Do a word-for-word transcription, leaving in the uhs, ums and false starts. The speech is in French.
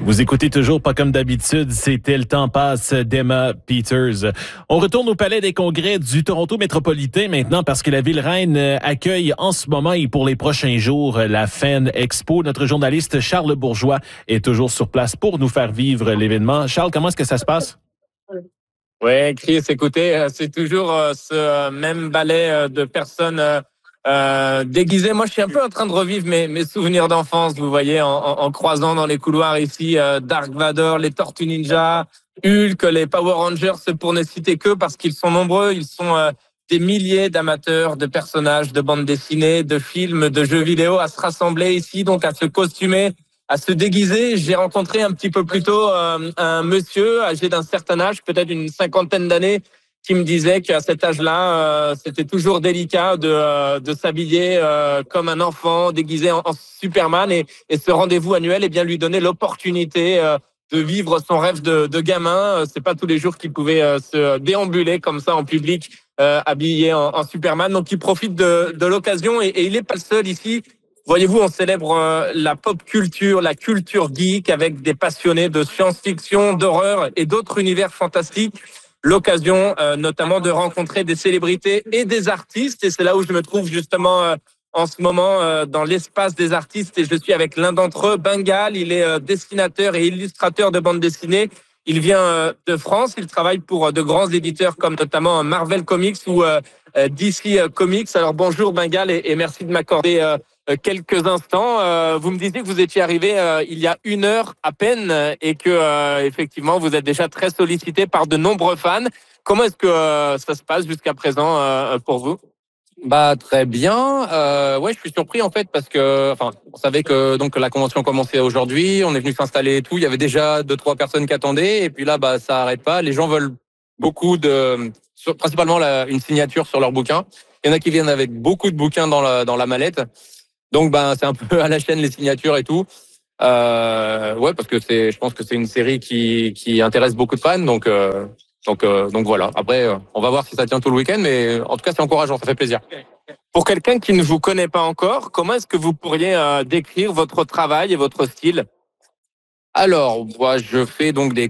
Vous écoutez toujours pas comme d'habitude, c'était Le temps passe d'Emma Peters. On retourne au Palais des Congrès du Toronto métropolitain maintenant parce que la ville reine accueille en ce moment et pour les prochains jours la Fan Expo. Notre journaliste Charles Bourgeois est toujours sur place pour nous faire vivre l'événement. Charles, comment est-ce que ça se passe? Oui, Chris, écoutez, c'est toujours ce même ballet de personnes Euh, déguisé. Moi, je suis un peu en train de revivre mes, mes souvenirs d'enfance. Vous voyez, en, en, en croisant dans les couloirs ici, euh, Dark Vador, les Tortues Ninja, Hulk, les Power Rangers, pour ne citer que, parce qu'ils sont nombreux. Ils sont euh, des milliers d'amateurs, de personnages, de bandes dessinées, de films, de jeux vidéo à se rassembler ici, donc à se costumer, à se déguiser. J'ai rencontré un petit peu plus tôt euh, un monsieur âgé d'un certain âge, peut-être une cinquantaine d'années, qui me disait qu'à cet âge-là, euh, c'était toujours délicat de, euh, de s'habiller euh, comme un enfant, déguisé en, en Superman, et, et ce rendez-vous annuel, eh bien, lui donnait l'opportunité euh, de vivre son rêve de, de gamin. C'est pas tous les jours qu'il pouvait euh, se déambuler comme ça en public, euh, habillé en, en Superman. Donc, il profite de, de l'occasion, et, et il n'est pas le seul ici. Voyez-vous, on célèbre euh, la pop culture, la culture geek, avec des passionnés de science-fiction, d'horreur et d'autres univers fantastiques. L'occasion euh, notamment de rencontrer des célébrités et des artistes. Et c'est là où je me trouve justement euh, en ce moment euh, dans l'espace des artistes. Et je suis avec l'un d'entre eux, Bengal. Il est euh, dessinateur et illustrateur de bande dessinée. Il vient euh, de France. Il travaille pour euh, de grands éditeurs comme notamment Marvel Comics ou euh, D C Comics. Alors bonjour Bengal, et, et merci de m'accorder euh, quelques instants. Euh, vous me disiez que vous étiez arrivé euh, il y a une heure à peine et que euh, effectivement vous êtes déjà très sollicité par de nombreux fans. Comment est-ce que euh, ça se passe jusqu'à présent euh, pour vous? Bah très bien. Euh, ouais, je suis surpris en fait parce que, enfin, on savait que donc la convention commençait aujourd'hui. On est venu s'installer et tout. Il y avait déjà deux trois personnes qui attendaient et puis là, bah ça arrête pas. Les gens veulent beaucoup de, sur, principalement la, une signature sur leur bouquin. Il y en a qui viennent avec beaucoup de bouquins dans la dans la mallette. Donc ben c'est un peu à la chaîne les signatures et tout. Euh, ouais, parce que c'est, je pense que c'est une série qui qui intéresse beaucoup de fans. Donc euh, donc euh, donc voilà. Après, euh, on va voir si ça tient tout le week-end, mais en tout cas c'est encourageant, ça fait plaisir. Pour quelqu'un qui ne vous connaît pas encore, comment est-ce que vous pourriez euh, décrire votre travail et votre style? Alors, moi, je fais donc des